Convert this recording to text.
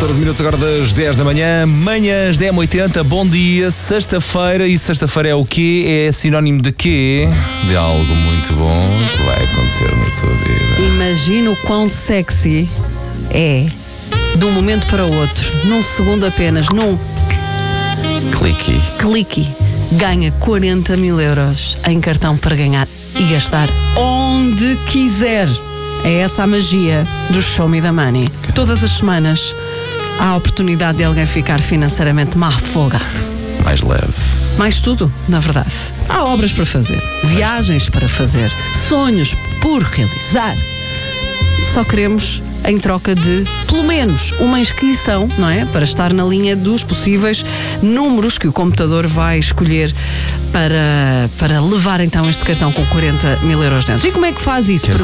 14 minutos agora das 10 da manhã, manhãs 10h80, bom dia, sexta-feira. E sexta-feira é o quê? É sinónimo de quê? De algo muito bom que vai acontecer na sua vida. Imagina o quão sexy é, de um momento para o outro, num segundo apenas, num clique, ganha 40 mil euros em cartão para ganhar e gastar onde quiser. É essa a magia do Show Me the Money. Todas as semanas há a oportunidade de alguém ficar financeiramente mais folgado. Mais leve. Mais tudo, na verdade. Há obras para fazer, viagens para fazer, sonhos por realizar. Só queremos em troca de, pelo menos, uma inscrição, não é? Para estar na linha dos possíveis números que o computador vai escolher para levar então este cartão com 40 mil euros dentro. E como é que faz isso?